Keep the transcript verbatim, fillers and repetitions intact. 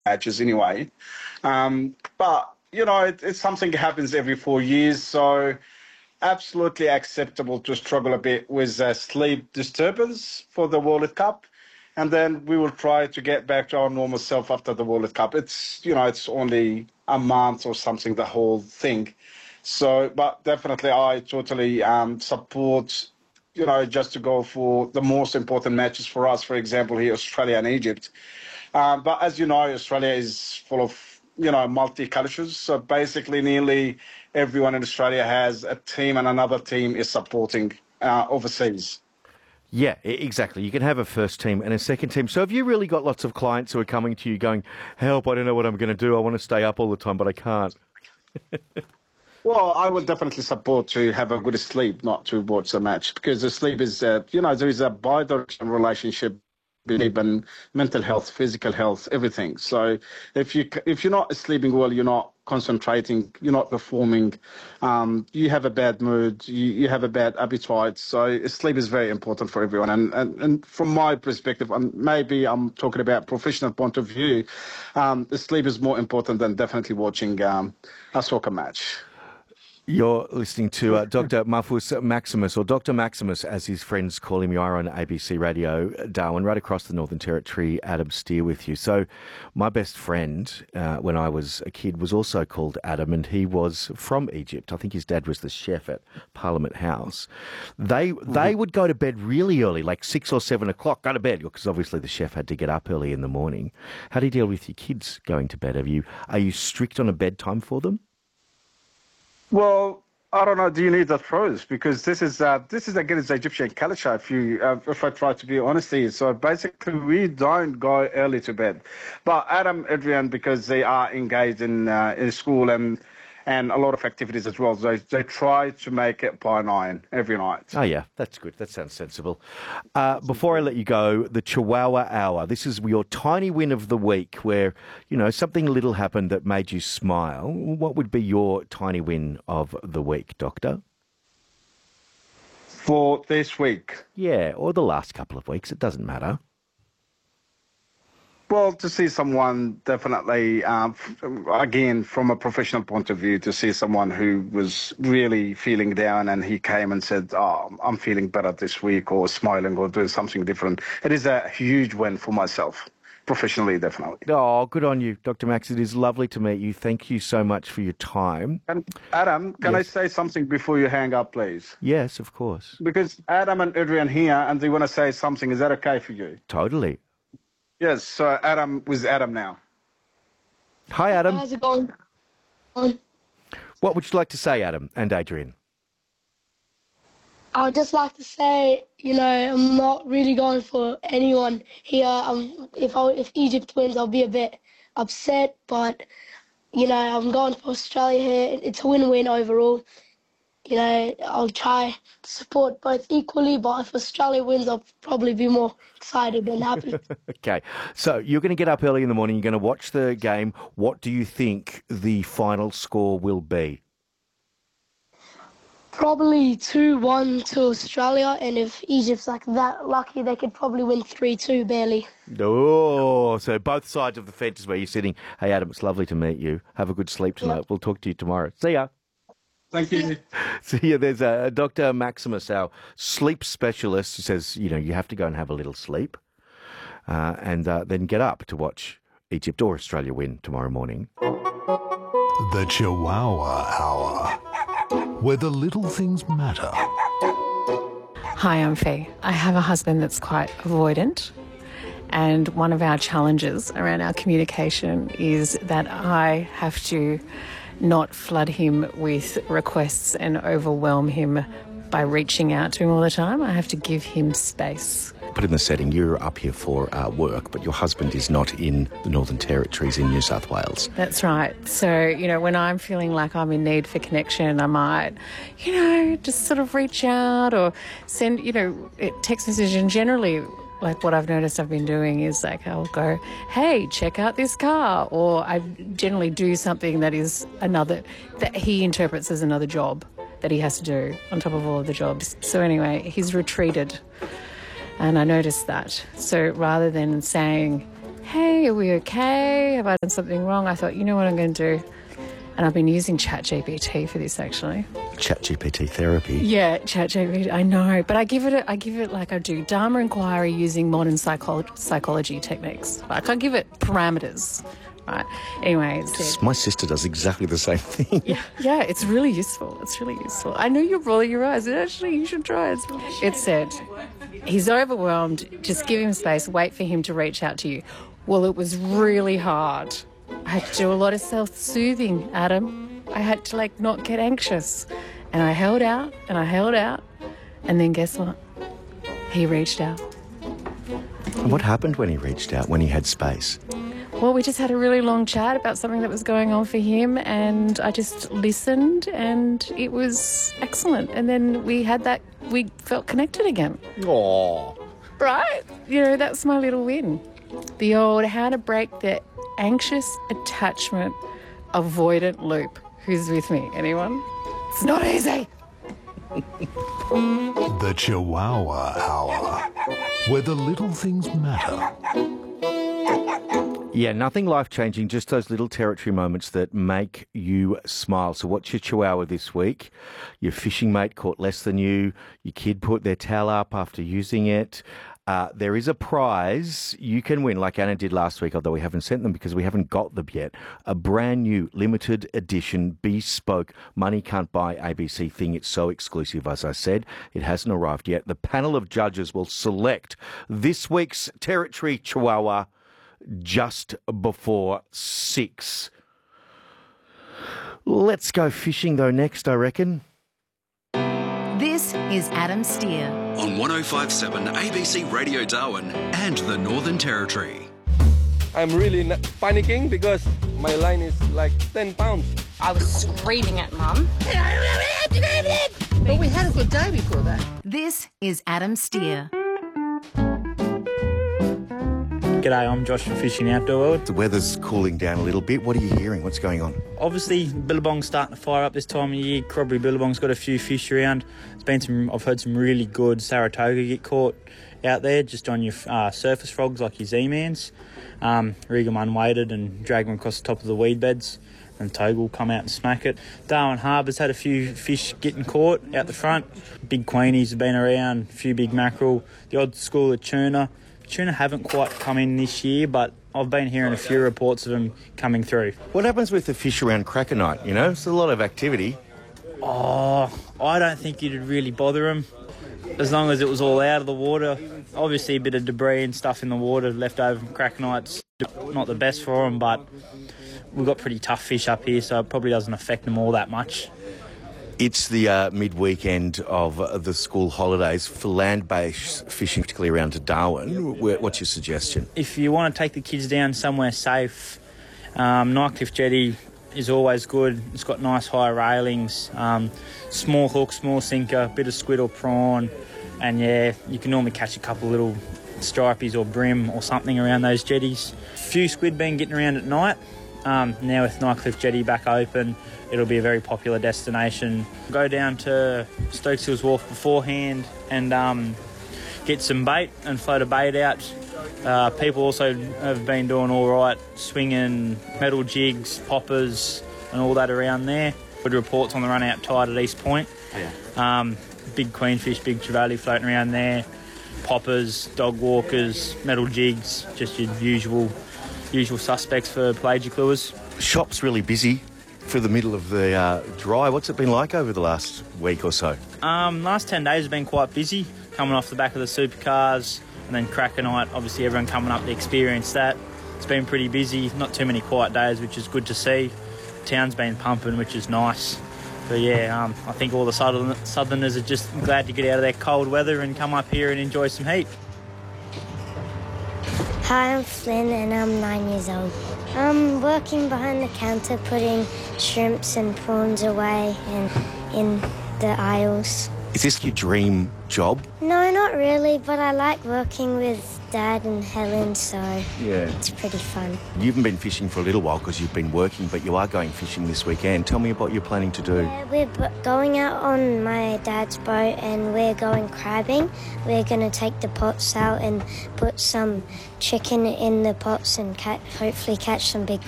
matches anyway. Um, but, you know, it, it's something that happens every four years. So absolutely acceptable to struggle a bit with uh, sleep disturbance for the World Cup. And then we will try to get back to our normal self after the World Cup. It's, you know, it's only a month or something, the whole thing. So, but definitely I totally um, support, you know, just to go for the most important matches for us, for example, here, Australia and Egypt. Um, but as you know, Australia is full of, you know, multicultures. So basically nearly everyone in Australia has a team and another team is supporting uh, overseas. Yeah, e- exactly. You can have a first team and a second team. So have you really got lots of clients who are coming to you going, help, I don't know what I'm going to do. I want to stay up all the time, but I can't. Well, I would definitely support to have a good sleep, not to watch the match, because the sleep is, uh, you know, there is a bi-directional relationship between mental health, physical health, everything. So if you if you're not sleeping well, you're not concentrating, you're not performing, um, you have a bad mood, you, you have a bad appetite. So sleep is very important for everyone. And and, and from my perspective, and maybe I'm talking about professional point of view, um, the sleep is more important than definitely watching um, a soccer match. You're listening to uh, Doctor Mahfuz Maximus, or Doctor Maximus, as his friends call him. You are on A B C Radio, Darwin, right across the Northern Territory. Adam Steer with you. So my best friend, uh, when I was a kid, was also called Adam, and he was from Egypt. I think his dad was the chef at Parliament House. They mm-hmm. they would go to bed really early, like six or seven o'clock, go to bed, because obviously the chef had to get up early in the morning. How do you deal with your kids going to bed? Have you Are you strict on a bedtime for them? Well, I don't know. Do you need that pros? Because this is uh, this is again, it's Egyptian culture. If you uh, if I try to be honest here, so basically we don't go early to bed, but Adam, Adrian, because they are engaged in uh, in school and and a lot of activities as well. They they try to make it by nine every night. Oh yeah, that's good. That sounds sensible. Uh, before I let you go, the Chihuahua Hour. This is your tiny win of the week, where you know something little happened that made you smile. What would be your tiny win of the week, Doctor? For this week? Yeah, or the last couple of weeks. It doesn't matter. Well, to see someone definitely, um, again, from a professional point of view, to see someone who was really feeling down and he came and said, oh, I'm feeling better this week, or smiling, or doing something different. It is a huge win for myself, professionally, definitely. Oh, good on you, Doctor Max. It is lovely to meet you. Thank you so much for your time. And Adam, can yes. I say something before you hang up, please? Yes, of course. Because Adam and Adrian here, and they want to say something. Is that okay for you? Totally. Yes, so Adam, with Adam now. Hi, Adam. How's it going? Um, what would you like to say, Adam and Adrian? I would just like to say, you know, I'm not really going for anyone here. Um, if I, if Egypt wins, I'll be a bit upset, but, you know, I'm going for Australia here. It's a win-win overall. You know, I'll try to support both equally, but if Australia wins, I'll probably be more excited and happy. Okay, so you're going to get up early in the morning, you're going to watch the game. What do you think the final score will be? Probably two one to Australia, and if Egypt's like that lucky, they could probably win three two, barely. Oh, so both sides of the fence is where you're sitting. Hey, Adam, it's lovely to meet you. Have a good sleep tonight. Yep. We'll talk to you tomorrow. See ya. Thank you. So yeah, there's a Doctor Maximus, our sleep specialist, who says, you know, you have to go and have a little sleep uh, and uh, then get up to watch Egypt or Australia win tomorrow morning. The Chihuahua Hour, where the little things matter. Hi, I'm Fee. I have a husband that's quite avoidant, and one of our challenges around our communication is that I have to not flood him with requests and overwhelm him by reaching out to him all the time. I have to give him space. Put in the setting, you're up here for uh, work, but your husband is not in the Northern Territories in New South Wales. That's right. So, you know, when I'm feeling like I'm in need for connection, I might, you know, just sort of reach out or send, you know, text message. And generally, like what I've noticed I've been doing is like I'll go, hey, check out this car. Or I generally do something that is another, that he interprets as another job that he has to do on top of all of the jobs. So anyway, he's retreated and I noticed that. So rather than saying, hey, are we okay? Have I done something wrong? I thought, you know what I'm going to do? And I've been using ChatGPT for this, actually. ChatGPT therapy? Yeah, ChatGPT, I know. But I give it a, I give it like I do Dharma inquiry using modern psycho- psychology techniques. Like I give it parameters, right? Anyway, it said, My sister does exactly the same thing. yeah, yeah, it's really useful. It's really useful. I know you're rolling your eyes. Actually, you should try it. It said, he's overwhelmed. Just give him space. Wait for him to reach out to you. Well, it was really hard. I had to do a lot of self-soothing, Adam. I had to, like, not get anxious. And I held out, and I held out, and then guess what? He reached out. What happened when he reached out, when he had space? Well, we just had a really long chat about something that was going on for him, and I just listened, and it was excellent. And then we had that, we felt connected again. Aww. Right? You know, that's my little win. The old how to break the anxious attachment avoidant loop. Who's with me? Anyone? It's not easy. The Chihuahua Hour, where the little things matter. Yeah, nothing life-changing, just those little territory moments that make you smile. So what's your chihuahua this week? Your fishing mate caught less than you. Your kid put their towel up after using it. Uh, there is a prize you can win, like Anna did last week, although we haven't sent them because we haven't got them yet. A brand new limited edition bespoke Money Can't Buy A B C thing. It's so exclusive, as I said. It hasn't arrived yet. The panel of judges will select this week's Territory Chihuahua just before six. Let's go fishing, though, next, I reckon. This is Adam Steer on one oh five point seven A B C Radio Darwin and the Northern Territory. I'm really not panicking because my line is like ten pounds. I was screaming at Mum. But we had a good day before that. This is Adam Steer. G'day, I'm Josh from Fishing Outdoor World. The weather's cooling down a little bit. What are you hearing? What's going on? Obviously, billabong's starting to fire up this time of year. Corroboree billabong's got a few fish around. There's been some. I've heard some really good Saratoga get caught out there, just on your uh, surface frogs like your Z-mans. Um, rig them unweighted and drag them across the top of the weed beds, and Toga will come out and smack it. Darwin Harbour's had a few fish getting caught out the front. Big queenies have been around, a few big mackerel, the odd school of tuna. Tuna haven't quite come in this year, but I've been hearing a few reports of them coming through. What happens with the fish around Cracker Night? You know, it's a lot of activity. Oh, I don't think it'd really bother them, as long as it was all out of the water. Obviously, a bit of debris and stuff in the water left over from Cracker Night's not the best for them, but we've got pretty tough fish up here, so it probably doesn't affect them all that much. It's the uh, mid-weekend of uh, the school holidays for land-based fishing, particularly around to Darwin. What's your suggestion? If you want to take the kids down somewhere safe, um, Nightcliff Jetty is always good. It's got nice high railings, um, small hook, small sinker, bit of squid or prawn, and yeah, you can normally catch a couple of little stripies or brim or something around those jetties. Few squid been getting around at night. Um, now with Nightcliff Jetty back open, it'll be a very popular destination. Go down to Stokes Hills Wharf beforehand and um, get some bait and float a bait out. Uh, people also have been doing all right, swinging metal jigs, poppers and all that around there. Good reports on the run-out tide at East Point. Yeah. Um, big queenfish, big trevally floating around there. Poppers, dog walkers, metal jigs, just your usual usual suspects for pelagic lures. Shop's really busy for the middle of the uh, dry. What's it been like over the last week or so? Um, last ten days have been quite busy, coming off the back of the supercars and then Cracker Night. Obviously everyone coming up to experience that. It's been pretty busy, not too many quiet days, which is good to see. The town's been pumping, which is nice. But yeah, um, I think all the southern, southerners are just glad to get out of their cold weather and come up here and enjoy some heat. Hi, I'm Flynn and I'm nine years old. I'm working behind the counter putting shrimps and prawns away and in the aisles. Is this your dream job? No, not really, but I like working with Dad and Helen, so Yeah. it's pretty fun. You haven't been fishing for a little while because you've been working, but you are going fishing this weekend. Tell me what you're planning to do. Yeah, we're b- going out on my dad's boat and we're going crabbing. We're going to take the pots out and put some chicken in the pots and ca- hopefully catch some big